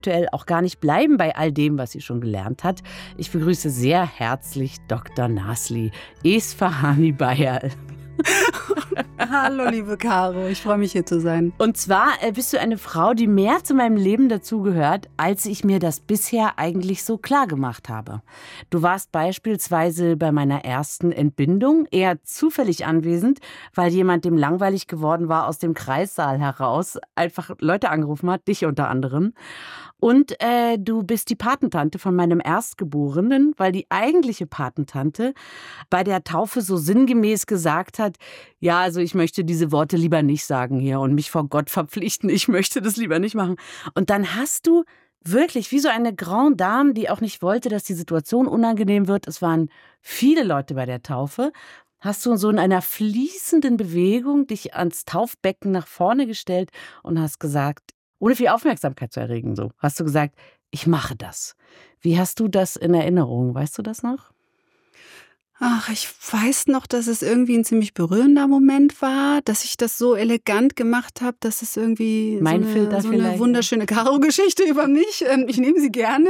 aktuell auch gar nicht bleiben bei all dem, was sie schon gelernt hat. Ich begrüße sehr herzlich Dr. Nasli Esfahani Bayal. Hallo, liebe Caro, ich freue mich, hier zu sein. Und zwar bist du eine Frau, die mehr zu meinem Leben dazugehört, als ich mir das bisher eigentlich so klar gemacht habe. Du warst beispielsweise bei meiner ersten Entbindung eher zufällig anwesend, weil jemand, dem langweilig geworden war, aus dem Kreissaal heraus einfach Leute angerufen hat, dich unter anderem. Und du bist die Patentante von meinem Erstgeborenen, weil die eigentliche Patentante bei der Taufe so sinngemäß gesagt hat, ja, also ich möchte diese Worte lieber nicht sagen hier und mich vor Gott verpflichten, ich möchte das lieber nicht machen. Und dann hast du wirklich wie so eine Grande Dame, die auch nicht wollte, dass die Situation unangenehm wird. Es waren viele Leute bei der Taufe. Hast du so in einer fließenden Bewegung dich ans Taufbecken nach vorne gestellt und hast gesagt, ohne viel Aufmerksamkeit zu erregen, so, hast du gesagt, ich mache das. Wie hast du das in Erinnerung? Weißt du das noch? Ach, ich weiß noch, dass es irgendwie ein ziemlich berührender Moment war, dass ich das so elegant gemacht habe, dass es irgendwie Mein Filter so vielleicht, eine wunderschöne Karo-Geschichte über mich. Ich nehme sie gerne.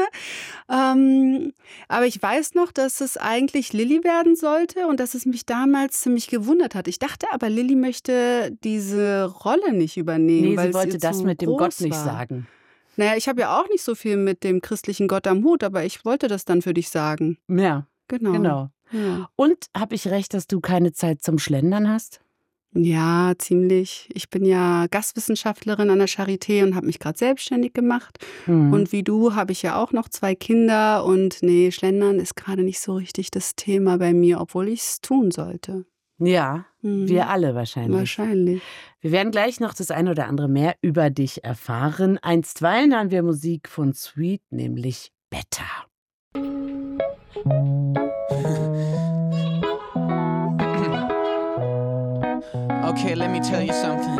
Aber ich weiß noch, dass es eigentlich Lilly werden sollte und dass es mich damals ziemlich gewundert hat. Ich dachte aber, Lilly möchte diese Rolle nicht übernehmen, Nee, weil sie wollte es ihr das zu mit dem Gott groß nicht war. sagen. Naja, ich habe ja auch nicht so viel mit dem christlichen Gott am Hut, aber ich wollte das dann für dich sagen. Ja, genau. Ja. Und habe ich recht, dass du keine Zeit zum Schlendern hast? Ja, ziemlich. Ich bin ja Gastwissenschaftlerin an der Charité und habe mich gerade selbstständig gemacht. Und wie du habe ich ja auch noch 2 Kinder und nee, Schlendern ist gerade nicht so richtig das Thema bei mir, obwohl ich es tun sollte. Ja, wir alle wahrscheinlich. Wahrscheinlich. Wir werden gleich noch das eine oder andere mehr über dich erfahren. Einstweilen hören wir Musik von Sweet, nämlich Better. Okay, let me tell you something.